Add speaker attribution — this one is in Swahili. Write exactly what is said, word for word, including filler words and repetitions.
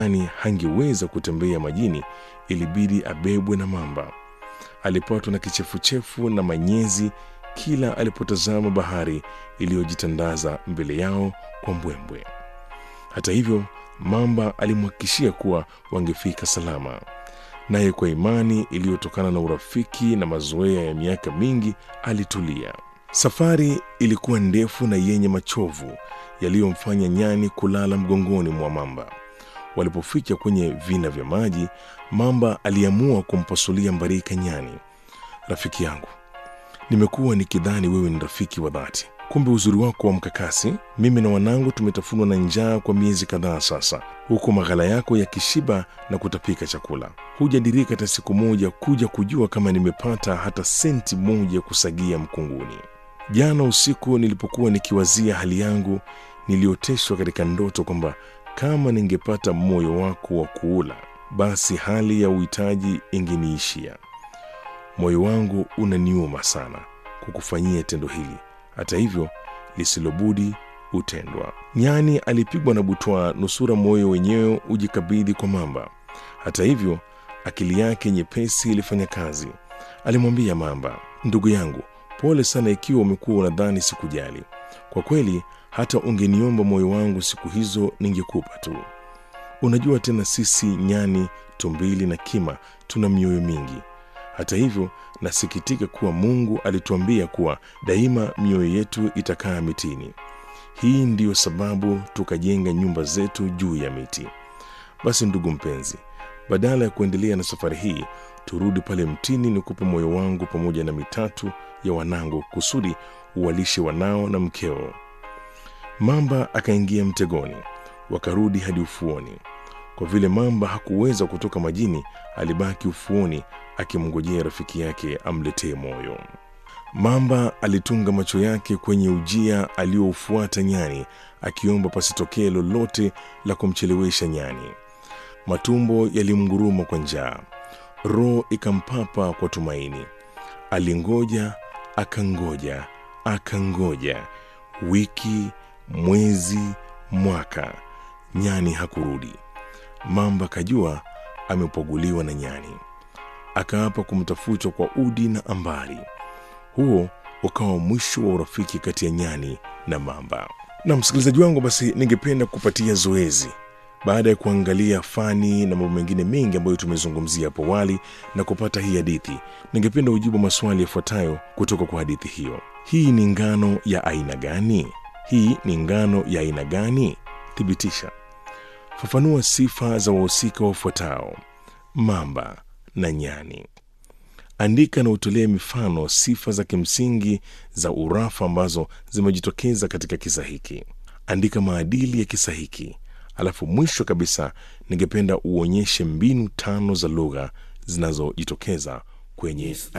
Speaker 1: Nyani hangeweza kutembea majini, ilibidi abebwe na mamba. Alipatwa na kichefuchefu na manyezi kila alipotazama bahari iliyojitandaza mbele yao kwa mbwembwe. Hata hivyo, mamba alimhakikishia kuwa wangefika salama. Naye kwa imani iliyotokana na urafiki na mazoea ya miaka mingi alitulia. Safari ilikuwa ndefu na yenye machovu yaliyomfanya nyani kulala mgongoni mwa mamba. Walipofika kwenye vina vya maji, mamba aliamua kumpasulia mbarika nyani. Rafiki yangu, nimekuwa nikidhani wewe ni rafiki wa dhati. Kumbe uzuri wako wa mkakasi. Mimi na wanangu tumetafunwa na njaa kwa miezi kadhaa sasa, huku maghala yako yakishiba na kutapika chakula. Hujadirika hata siku moja kuja kujua kama nimepata hata senti moja kusagia mkunguni. Jana usiku nilipokuwa nikiwazia hali yangu, nilioteshwa katika ndoto kwamba kama ningepata moyo wako wa kuula, basi hali ya uhitaji ingeniishia. Moyo wangu unaniuma sana kukufanyia tendo hili. Hata hivyo, lisilobudi utendwa. Nyani alipigwa na butwaa nusura moyo wenyewe ujikabidhi kwa mamba. Hata hivyo, akili yake nyepesi ilifanya kazi. Alimwambia mamba, ndugu yangu, pole sana ikiwa umekuwa unadhani sikujali. Kwa kweli, hata ungeniomba moyo wangu siku hizo ningekupa tu. Unajua tena sisi nyani, tumbili na kima tuna mioyo mingi. Hata hivyo, nasikitika kuwa Mungu alituambia kuwa daima mioyo yetu itakaa mitini. Hii ndiyo sababu tukajenga nyumba zetu juu ya miti. Basi ndugu mpenzi, badala ya kuendelea na safari hii, turudi pale mtini nikupe moyo wangu pamoja na mitatu ya wanangu kusudi uwalishe wanao na mkeo. Mamba akaingia mtegoni, wakarudi hadi ufuoni. Kwa vile mamba hakuweza kutoka majini, alibaki ufuoni akimngojea rafiki yake amletee moyo. Mamba alitunga macho yake kwenye ujia aliyoufuata nyani, akiomba pasitokee lolote la kumchelewesha nyani. Matumbo yalimnguruma kwa njaa, roho ikampapa kwa tumaini. Alingoja, akangoja, akangoja. Wiki, mwezi, mwaka, nyani hakurudi. Mamba kajua amepoguliwa na nyani, akaapa kumtafuta kwa udi na ambari. Huo ukawa mwisho wa urafiki kati ya nyani na mamba. Na msikilizaji wangu, basi ningependa kupatia zoezi. Baada ya kuangalia fani na mambo mengine mengi ambayo tumezungumzia hapo awali na kupata hii hadithi, ningependa ujibu maswali yafuatayo kutoka kwa hadithi hiyo. Hii ni ngano ya aina gani? Hii ni ngano ya aina gani? Thibitisha. Fafanua sifa za wahusika wafuatao: mamba na nyani. Andika na utolee mifano sifa za kimsingi za urafa ambazo zimejitokeza katika kisa hiki. Andika maadili ya kisa hiki. Alafu mwisho kabisa, ningependa uonyeshe mbinu tano za lugha zinazojitokeza kwenye